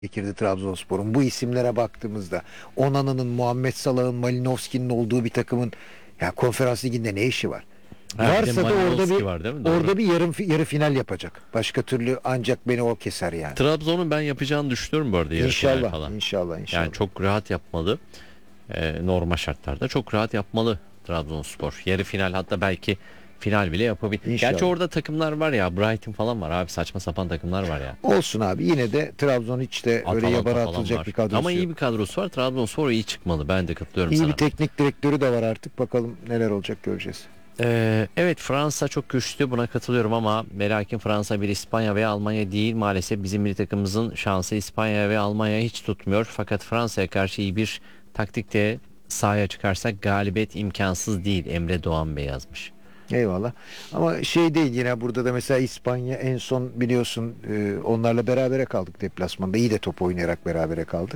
gerekirdi Trabzonspor'un. Bu isimlere baktığımızda Onana'nın, Muhammed Salah'ın, Malinovski'nin olduğu bir takımın ya Konferans Ligi'nde ne işi var? Ha, bir de Varsa da Malinowski var değil mi? Doğru. orada bir yarı final yapacak. Başka türlü ancak beni o keser yani. Trabzon'un ben yapacağını düşünüyorum bu arada yarı final İnşallah, falan. inşallah. Yani çok rahat yapmalı. Normal şartlarda çok rahat yapmalı Trabzonspor. Yarı final, hatta belki final bile yapabilir. İnşallah. Gerçi orada takımlar var ya, Brighton falan var abi, saçma sapan takımlar var ya. Olsun abi, yine de Trabzon hiç de öyle Atalanta yabana falan atılacak var. bir kadrosu Ama iyi yok. bir kadrosu var. Trabzonspor iyi çıkmalı. Ben de katılıyorum İyi sana. bir teknik direktörü de var artık. Bakalım neler olacak, göreceğiz. Evet, Fransa çok güçlü, buna katılıyorum ama lakin Fransa bir İspanya veya Almanya değil. Maalesef bizim milli takımımızın şansı İspanya ve Almanya hiç tutmuyor. Fakat Fransa'ya karşı iyi bir taktikte sahaya çıkarsak galibiyet imkansız değil. Emre Doğan Bey yazmış. Eyvallah. Ama şey değil, yine burada da mesela İspanya en son biliyorsun onlarla berabere kaldık deplasmanda. İyi de top oynayarak berabere kaldık.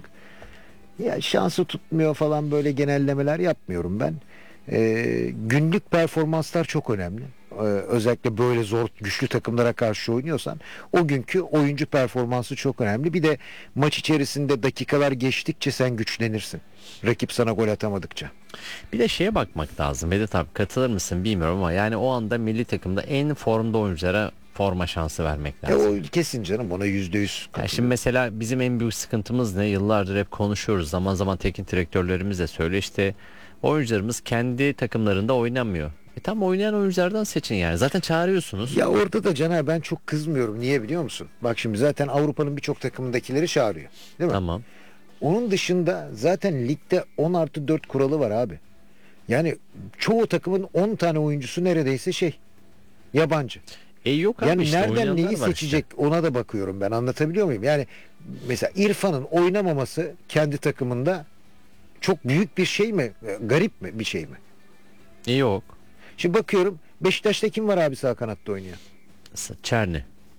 Ya şansı tutmuyor falan, böyle genellemeler yapmıyorum ben. Günlük performanslar çok önemli. Özellikle böyle zor, güçlü takımlara karşı oynuyorsan o günkü oyuncu performansı çok önemli. Bir de maç içerisinde dakikalar geçtikçe sen güçlenirsin. Rakip sana gol atamadıkça. Bir de şeye bakmak lazım. Vedat abi, katılır mısın bilmiyorum ama yani o anda milli takımda en formda oyunculara forma şansı vermek lazım. O kesin canım, ona %100 Yani şimdi katılıyorum. mesela bizim en büyük sıkıntımız ne? Yıllardır hep konuşuyoruz. Zaman zaman teknik direktörlerimiz de söylüyor. İşte oyuncularımız kendi takımlarında oynamıyor. Tam oynayan oyunculardan seçin yani. Zaten çağırıyorsunuz. Ya orada da Caner, ben çok kızmıyorum. Niye biliyor musun? Bak şimdi zaten Avrupa'nın birçok takımındakileri çağırıyor. Değil mi? Tamam. Onun dışında zaten ligde 10+4 kuralı var abi. Yani çoğu takımın 10 tane oyuncusu neredeyse yabancı. Yok abi, Yani işte nereden oynayanlar neyi var seçecek işte. ona da bakıyorum ben. Anlatabiliyor muyum? Yani mesela İrfan'ın oynamaması kendi takımında çok büyük bir şey mi? Garip mi bir şey mi? Yok. Şimdi bakıyorum, Beşiktaş'ta kim var abi sağ kanatta oynayan? Çerni.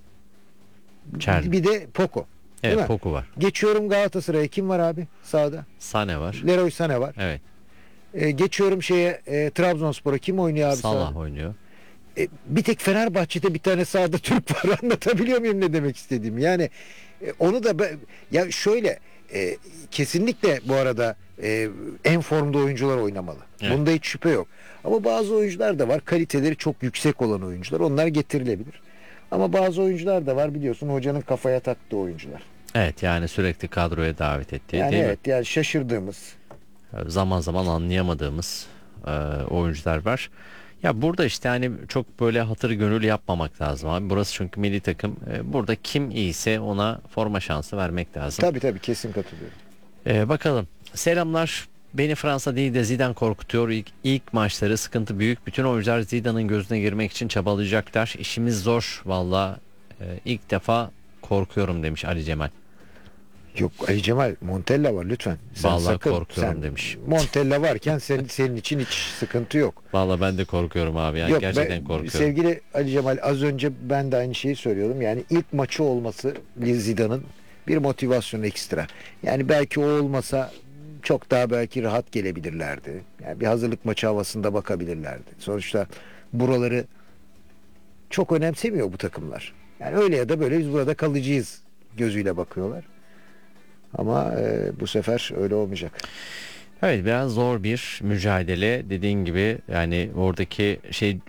Çerni. Bir de Poco. Değil Evet, mi? Poku var. Geçiyorum Galatasaray'a, kim var abi sağda? Sane var. Leroy Sané var. Evet. Geçiyorum Trabzonspor'a, kim oynuyor abi sağda? Salah oynuyor. Bir tek Fenerbahçe'de bir tane sağda Türk var. Anlatabiliyor muyum ne demek istediğimi? Yani onu da ya şöyle, kesinlikle bu arada en formda oyuncular oynamalı. Evet. Bunda hiç şüphe yok. Ama bazı oyuncular da var, kaliteleri çok yüksek olan oyuncular. Onlar getirilebilir. Ama bazı oyuncular da var, biliyorsun, hocanın kafaya taktığı oyuncular. Evet, yani sürekli kadroya davet ettiği, Yani değil mi? evet, yani şaşırdığımız. Zaman zaman anlayamadığımız oyuncular var. Ya burada işte hani çok böyle hatır gönül yapmamak lazım abi. Burası çünkü milli takım. Burada kim iyiyse ona forma şansı vermek lazım. Tabii kesin katılıyorum. Bakalım. Selamlar. Beni Fransa değil de Zidane korkutuyor. İlk maçları sıkıntı büyük. Bütün oyuncular Zidane'ın gözüne girmek için çabalayacaklar. İşimiz zor valla. İlk defa korkuyorum demiş Ali Cemal. Yok Ali Cemal, Montella var lütfen. Vallahi korkuyorum demiş. Montella varken senin için hiç sıkıntı yok. Valla ben de korkuyorum abi. Yani Yok, gerçekten korkuyorum. sevgili Ali Cemal, az önce ben de aynı şeyi söylüyordum. Yani ilk maçı olması Zidane'ın bir motivasyon ekstra. Yani belki o olmasa çok daha belki rahat gelebilirlerdi. Yani bir hazırlık maçı havasında bakabilirlerdi. Sonuçta buraları çok önemsemiyor bu takımlar. Yani öyle ya da böyle biz burada kalıcıyız gözüyle bakıyorlar. Ama bu sefer öyle olmayacak. Evet, biraz zor bir mücadele dediğin gibi. Yani oradaki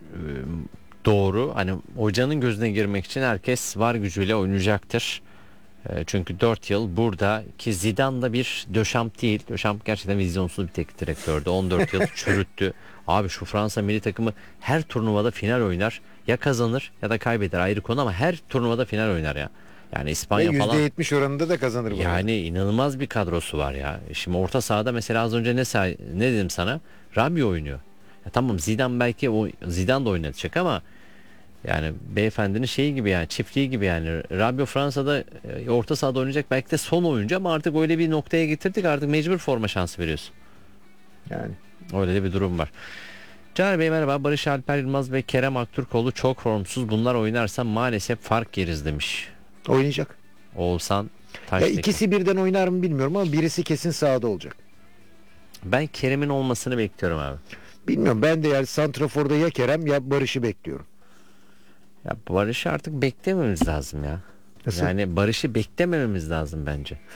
doğru, hani hocanın gözüne girmek için herkes var gücüyle oynayacaktır. Çünkü 4 yıl burada ki Zidane da bir Deschamps değil. Deschamps gerçekten vizyonsuz bir teknik direktördü. 14 yıl çürüttü. Abi şu Fransa milli takımı her turnuvada final oynar. Ya kazanır ya da kaybeder, ayrı konu, ama her turnuvada final oynar ya. Yani Ve İspanya falan. %70 oranında da kazanır bunu. Yani inanılmaz bir kadrosu var ya. Şimdi orta sahada mesela az önce ne dedim sana? Rabiot oynuyor. Ya tamam, Zidane belki o Zidane da oynatacak ama yani beyefendinin şeyi gibi, yani çiftliği gibi yani. Rabiot Fransa'da orta sahada oynayacak belki de son oyuncu ama artık öyle bir noktaya getirdik, artık mecbur forma şansı veriyorsun. Yani Öyle de bir durum var. Caner Bey merhaba. Barış Alper Yılmaz ve Kerem Aktürkoğlu çok formsuz. Bunlar oynarsa maalesef fark yeriz demiş. oynayacak. Oğuzhan Ya Taştekin. ikisi birden oynar mı bilmiyorum ama birisi kesin sahada olacak. Ben Kerem'in olmasını bekliyorum abi. Bilmiyorum, ben de yani santraforda ya Kerem ya Barış'ı bekliyorum. Ya Barış'ı artık beklememiz lazım ya. Nasıl? Yani barışı beklemememiz lazım bence.